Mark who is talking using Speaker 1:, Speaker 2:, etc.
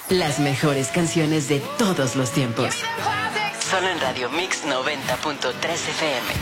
Speaker 1: Las mejores canciones de todos los tiempos. Solo en Radio Mix 90.3 FM.